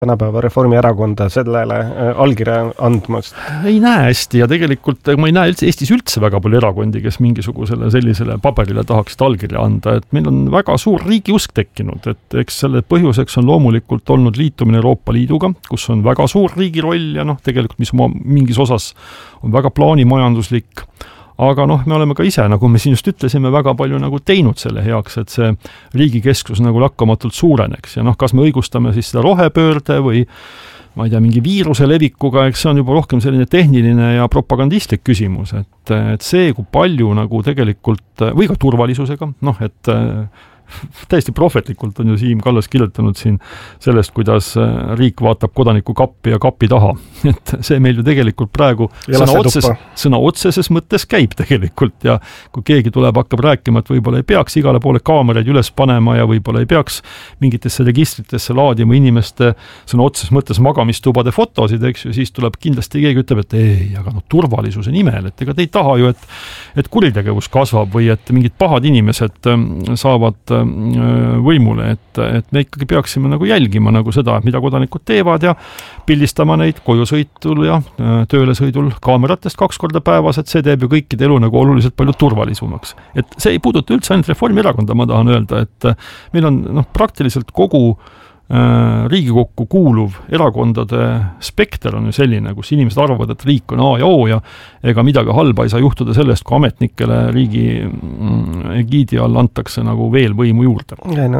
tänapäeva Reformierakonda sellele allkirja andmast? Ei näe hästi ja tegelikult ma ei näe Eestis üldse väga palju erakondi, kes mingisugusele sellisele paberile tahaksid allkirja anda, et meil on väga suur riigiusk tekkinud, et eks selle põhjuseks on loomulikult olnud liitumine Euroopa Liiduga, kus on väga suur riigi roll ja tegelikult mis mingis osas on väga plaanimajanduslik, aga me oleme ka ise, nagu me siin just ütlesime, väga palju nagu teinud selle heaks, et see riigikeskus nagu lakkamatult suureneks ja kas me õigustame siis seda rohepöörde või ma ei tea, mingi viiruse levikuga, eks see on juba rohkem selline tehniline ja propagandistlik küsimus, et see, kui palju nagu tegelikult, või ka turvalisusega, et täiesti prohvetlikult on ju Siim Kallas kirjutanud siin sellest, kuidas riik vaatab kodaniku kappi ja kapi taha. Et see meil ju tegelikult praegu sõna otseses mõttes käib tegelikult ja kui keegi tuleb, hakkab rääkima, et võib-olla ei peaks igale poole kaameraid üles panema ja võib-olla ei peaks mingitesse registritesse laadima inimeste sõna otseses mõttes magamistubade fotosid, eks ju, siis tuleb kindlasti keegi ütleb, et ei, aga turvalisuse nimel, et ega te ei taha ju, et kuritegevus kasvab või et mingid pahad inimesed saavad võimule, et me ikkagi peaksime nagu jälgima nagu seda, mida kodanikud teevad ja pildistama neid kojusõitul ja tööle sõidul kaameratest 2 korda päevas, et see teeb ju kõikide elu nagu oluliselt palju turvalisumaks. Et see ei puuduta üldse ainult Reformierakonda, ma tahan öelda, et meil on praktiliselt kogu Riigikokku kuuluv erakondade spekter on ju selline, kus inimesed arvavad, et riik on A ja O ja ega midagi halba ei saa juhtuda sellest, kui ametnikele riigi egiidi all antakse nagu veel võimu juurde.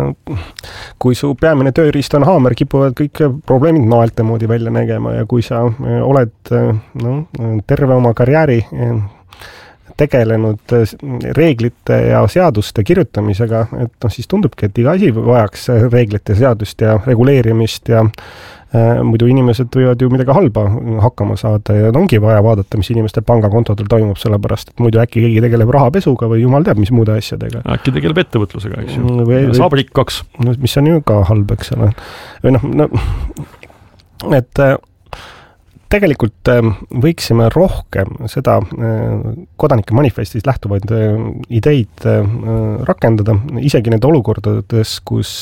Kui su peamine tööriist on haamer, kipuvad kõik probleemid naelte moodi välja nägema ja kui sa oled terve oma karjääri tegelenud reeglite ja seaduste kirjutamisega, et siis tundubki, et iga asi vajaks reeglite, seadust ja reguleerimist ja muidu inimesed võivad ju midagi halba hakkama saada ja ongi vaja vaadata, mis inimeste pangakontodel toimub, sellepärast, et muidu äkki keegi tegeleb rahapesuga või jumal teab, mis muude asjadega. Äkki tegeleb ettevõtlusega, eks ju. Saab rikkaks. Mis on ju ka halb, eks ole. Või et tegelikult võiksime rohkem seda kodanike manifestist lähtuvaid ideid rakendada, isegi need olukordades, kus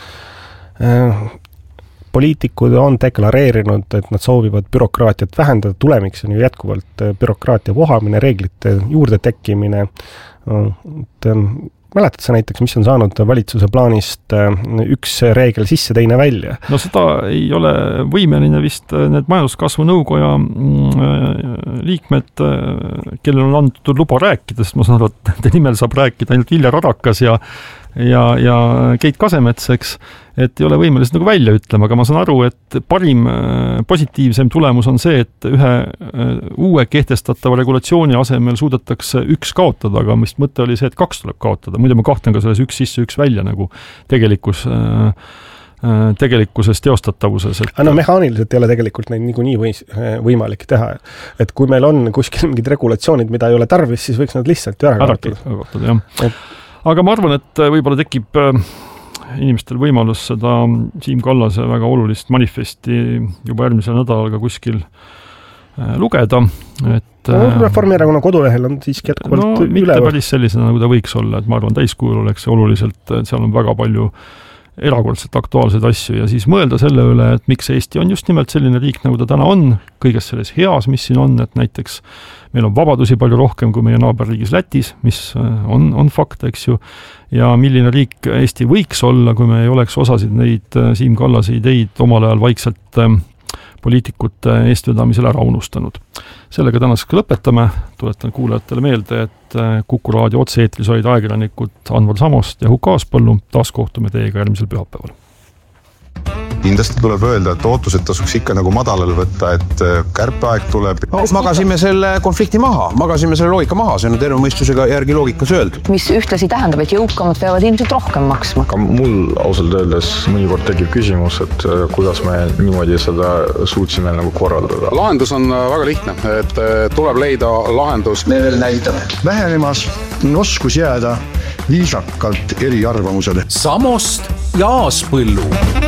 poliitikud on deklareerinud, et nad soovivad bürokraatiat vähendada, tulemiks on ju jätkuvalt bürokraatia vohamine, reeglite juurde tekkimine. Mäletad sa näiteks, mis on saanud valitsuse plaanist üks reegel sisse, teine välja? No seda ei ole võimeline vist need majanduskasvu nõukoja liikmed, kellel on antud luba rääkida, sest ma saan aru, et nende nimel saab rääkida ainult Iljar Arakas ja Keit Kasemets, eks, et ei ole võimelised nagu välja ütlema, aga ma saan aru, et parim positiivsem tulemus on see, et ühe uue kehtestatava regulatsiooni asemel suudetakse üks kaotada, aga mis mõte oli see, et 2 tuleb kaotada. Muidu ma kahtlen ka selles 1 sisse, 1 välja nagu tegelikkuses teostatavuses. Mehaaniliselt ei ole tegelikult neid niikuinii võimalik teha. Et kui meil on kuskil mingid regulatsioonid, mida ei ole tarvis, siis võiks nad lihtsalt ära kaotada. Aga ma arvan, et võib-olla tekib inimestel võimalus seda Siim Kallase väga olulist manifesti juba järgmisel nädalal ka kuskil lugeda. Reformierakonna kodulehel on siiski jätkuvalt üleval. Mitte päris sellisena, nagu ta võiks olla, et ma arvan, täiskujul oleks see oluliselt, et seal on väga palju erakordselt aktuaalseid asju ja siis mõelda selle üle, et miks Eesti on just nimelt selline riik, nagu ta täna on, kõiges selles heas, mis siin on, et näiteks meil on vabadusi palju rohkem kui meie naaberriigis Lätis, mis on fakt, eks ju, ja milline riik Eesti võiks olla, kui me ei oleks osasid neid Siim Kallase ideid omal ajal vaikselt poliitikute eestvedamisel ära unustanud. Sellega tänaseks lõpetame. Tuletan kuulajatele meelde, et Kuku Raadio otse-eetris olid ajakirjanikud Anvar Samost ja Hukk Aaspõllu. Taas kohtume teiega järgmisel pühapäeval. Kindlasti tuleb öelda, et ootused tasuks ikka nagu madalal võtta, et kärpeaeg tuleb. Magasime selle konflikti maha, magasime selle loogika maha, see on terve mõistusega järgi loogikas öeldud. Mis ühtlasi tähendab, et jõukamad peavad ilmselt rohkem maksma. Aga mul ausalt öeldes mõnikord tekib küsimus, et kuidas me niimoodi seda suutsime nagu korraldada. Lahendus on väga lihtne, et tuleb leida lahendus. Me veel näitame. Vähenemas oskus jääda viisakalt eri arvamusele. Samost ja Aaspõllu.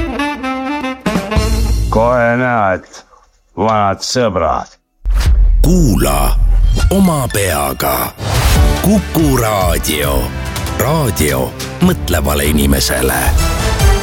Kohe näed, vanad sõbrad. Kuula oma peaga. Kuku Raadio. Raadio mõtlevale inimesele.